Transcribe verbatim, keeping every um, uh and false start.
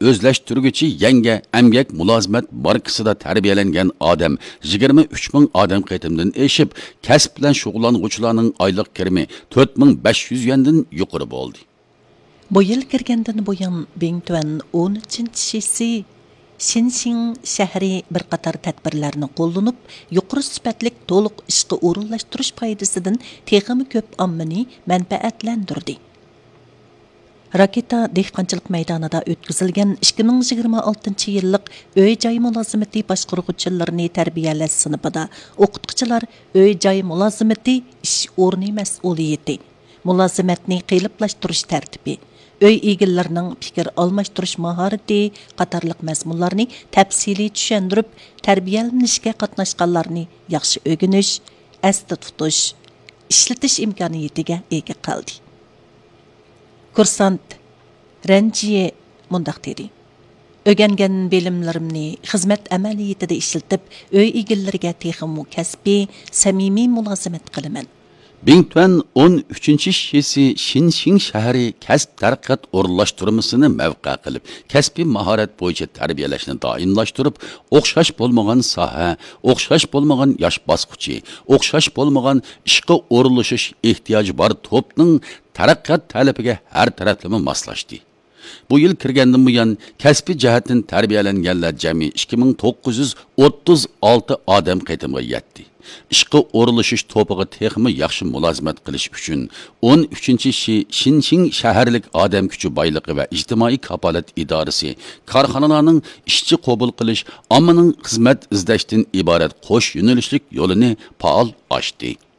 o'zlashtirguchi yangi emgak mulozimat markasida tarbiyalangan odam yigirma uch ming odam qatimdan eshib, kasb bilan shug'ullanuvchilarning oylik kirimi to'rt ming besh yuz yuandan yuqori bo'ldi. Bu yil kirgandan buyon Bingtuan o'n uchinchi Shinshin shahri bir qator tadbirlarni qo'llanib, yuqori sifatlik to'liq ishga o'rinlashtirish foydasidan texmi ko'p ommani manfaatlantirdi. Raketa dehqonchilik maydonida o'tkazilgan ikki ming yigirma oltinchi yillik uy-joy mulozimati boshqaruvchilarini tarbiyalash sinfida o'qituvchilar uy-joy mulozimati ish o'rni mas'uliyati, mulozimatni qiyinlashtirish tartibi, uy egilarining fikr almashtirish mahorati qatorliq mazmunlarni tafsiliy tushuntirib, tarbiyalanishga qatnashganlarni yaxshi o'rganish, asda tutish, ishlatish imkoniyatiga ega qildi. Kursant Ranjiye mundaq dedi. Öğrengen bilimlerimni xizmat amaliyatida ishlatib, uy egillariga texmu kasbiy, samimiy mulozimat qilaman. Bingtuan o'n uchinchi shisi Shinshin shahri kasb taraqqiyot o'rinlashtirmasini mavqa qilib, kasbiy mahorat bo'yicha tarbiyalashni doimlashtirib, o'xshash bo'lmagan soha, o'xshash bo'lmagan yosh bosqichi, o'xshash bo'lmagan ishga o'rinlashish ehtiyoji bor to'pning taraqqiyot talabiga har taraflama moslashdi. Bu yil kirgandan buyon kasbiy jihatdan tarbiyalanganlar jami ikki ming to'qqiz yuz o'ttiz olti odam qaytimga yetdi. Ishqa o'rinlashish to'piga texmi yaxshi mulozimat qilish uchun o'n uchinchi Shinshin shaharlik odam kuchi boyligi va ijtimoiy kapolat idorasi korxonalarning ishchi qabul qilish, ommaning xizmat izlashdan iborat qo'sh yo'nalishlik yo'lini faol ochdi.